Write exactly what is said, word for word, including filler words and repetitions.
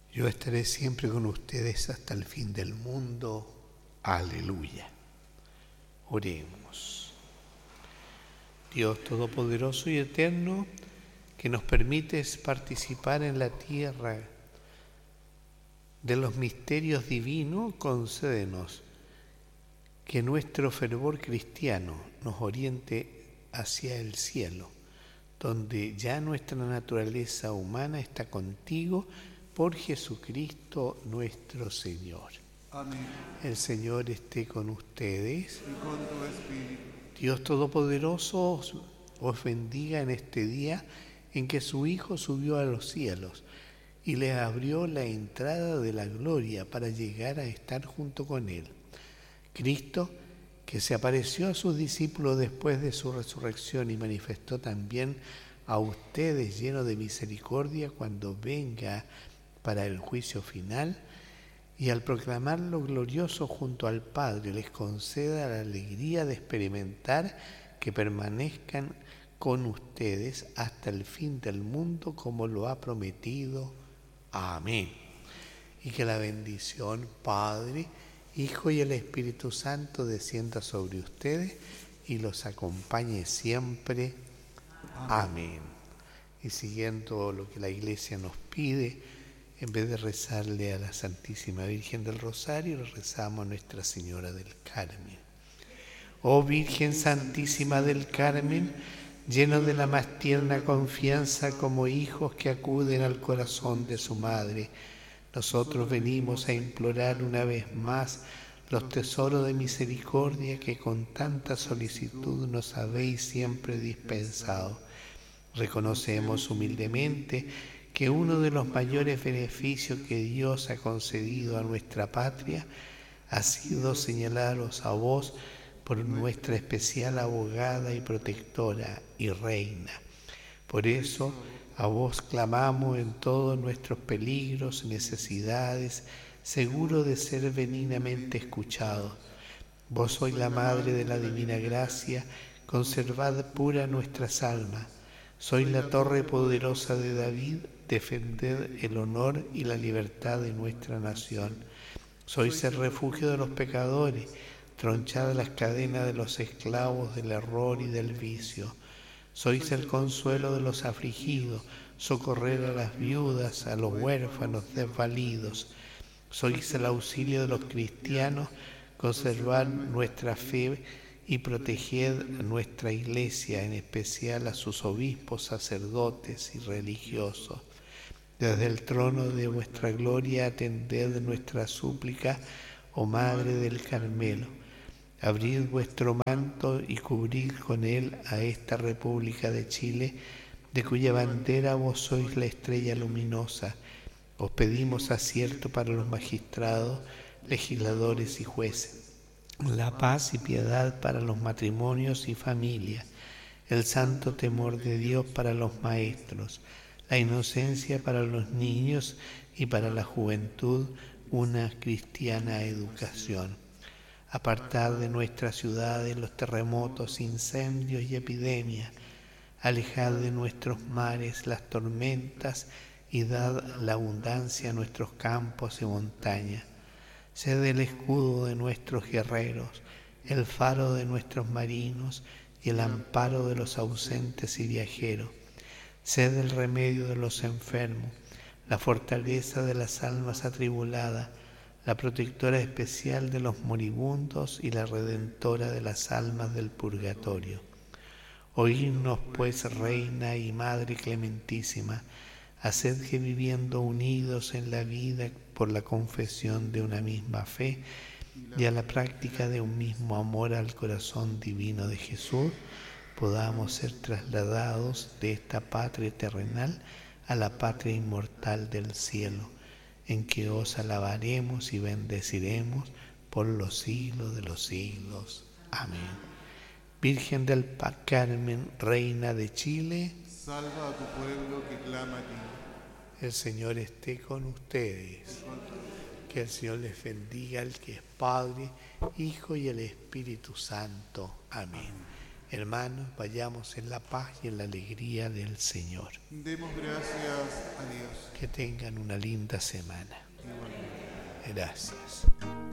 Yo estaré siempre con ustedes hasta el fin del mundo. Aleluya. Oremos. Dios Todopoderoso y Eterno, que nos permites participar en la tierra de los misterios divinos, concédenos que nuestro fervor cristiano nos oriente hacia el cielo, donde ya nuestra naturaleza humana está contigo, por Jesucristo nuestro Señor. Amén. El Señor esté con ustedes. Y con tu espíritu. Dios Todopoderoso os, os bendiga en este día en que su Hijo subió a los cielos y les abrió la entrada de la gloria para llegar a estar junto con Él. Cristo, que se apareció a sus discípulos después de su resurrección y manifestó también a ustedes lleno de misericordia cuando venga para el juicio final, y al proclamarlo glorioso junto al Padre les conceda la alegría de experimentar que permanezcan con ustedes hasta el fin del mundo como lo ha prometido. Amén. Y que la bendición Padre, Hijo y el Espíritu Santo descienda sobre ustedes y los acompañe siempre. Amén. Y siguiendo lo que la Iglesia nos pide, en vez de rezarle a la Santísima Virgen del Rosario, le rezamos a Nuestra Señora del Carmen. Oh Virgen Santísima del Carmen, llenos de la más tierna confianza como hijos que acuden al corazón de su madre, nosotros venimos a implorar una vez más los tesoros de misericordia que con tanta solicitud nos habéis siempre dispensado. Reconocemos humildemente que uno de los mayores beneficios que Dios ha concedido a nuestra patria ha sido señalaros a vos por nuestra especial abogada y protectora y reina. Por eso a vos clamamos en todos nuestros peligros y necesidades, seguros de ser benignamente escuchados. Vos sois la Madre de la Divina Gracia, conservad pura nuestras almas. Sois la torre poderosa de David, defended el honor y la libertad de nuestra nación. Sois el refugio de los pecadores, tronchad las cadenas de los esclavos del error y del vicio. Sois el consuelo de los afligidos, socorrer a las viudas, a los huérfanos desvalidos. Sois el auxilio de los cristianos, conservad nuestra fe y proteged nuestra Iglesia, en especial a sus obispos, sacerdotes y religiosos. Desde el trono de vuestra gloria atended nuestra súplica, oh Madre del Carmelo. Abrid vuestro manto y cubrid con él a esta República de Chile, de cuya bandera vos sois la estrella luminosa. Os pedimos acierto para los magistrados, legisladores y jueces, la paz y piedad para los matrimonios y familias, el santo temor de Dios para los maestros, la inocencia para los niños y para la juventud una cristiana educación. Apartad de nuestras ciudades los terremotos, incendios y epidemias. Alejad de nuestros mares las tormentas y dad la abundancia a nuestros campos y montañas. Sed el escudo de nuestros guerreros, el faro de nuestros marinos y el amparo de los ausentes y viajeros. Sed el remedio de los enfermos, la fortaleza de las almas atribuladas, la protectora especial de los moribundos y la redentora de las almas del purgatorio. Oídnos pues, Reina y Madre clementísima, haced que viviendo unidos en la vida por la confesión de una misma fe y a la práctica de un mismo amor al corazón divino de Jesús, podamos ser trasladados de esta patria terrenal a la patria inmortal del cielo, en que os alabaremos y bendeciremos por los siglos de los siglos. Amén. Virgen del Carmen, Reina de Chile, salva a tu pueblo que clama a ti. El Señor esté con ustedes. Que el Señor les bendiga, el que es Padre, Hijo y el Espíritu Santo. Amén. Hermanos, vayamos en la paz y en la alegría del Señor. Demos gracias a Dios. Que tengan una linda semana. Igualmente. Gracias.